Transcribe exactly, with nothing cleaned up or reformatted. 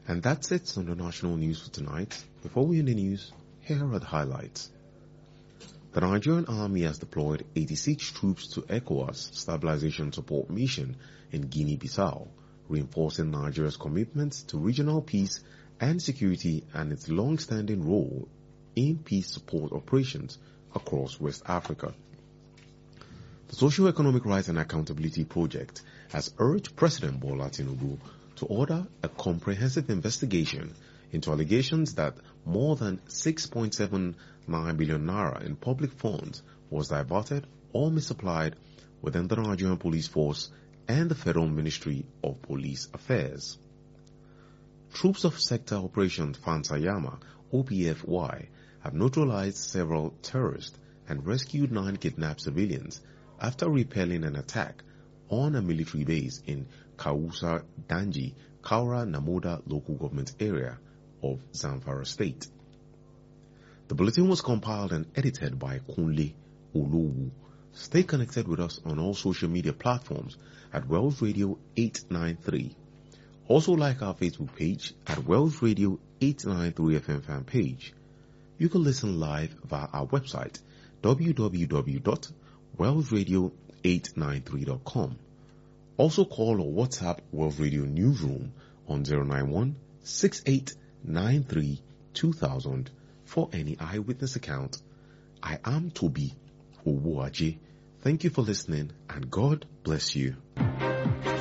And that's it on the national news for tonight. Before we end the news, here are the highlights. The Nigerian Army has deployed eighty-six troops to ECOWAS Stabilization Support Mission in Guinea-Bissau, reinforcing Nigeria's commitment to regional peace and security and its long-standing role in peace support operations across West Africa. The Socio-Economic Rights and Accountability Project has urged President Bola Tinubu to order a comprehensive investigation into allegations that more than six point seven nine billion naira in public funds was diverted or misapplied within the Nigerian Police Force and the Federal Ministry of Police Affairs. Troops of Sector Operation Fansayama, O P F Y, have neutralized several terrorists and rescued nine kidnapped civilians after repelling an attack on a military base in Kausa Danji, Kaura Namoda local government area of Zamfara State. The bulletin was compiled and edited by Kunle Olowu. Stay connected with us on all social media platforms at Wells Radio eight nine three. Also like our Facebook page at Wells Radio eight nine three F M fan page. You can listen live via our website w w w dot wells radio eight nine three dot com. Also call or WhatsApp Wells Radio Newsroom on zero nine one six eight nine three two thousand for any eyewitness account. I am Toby Owoaje. Thank you for listening and God bless you.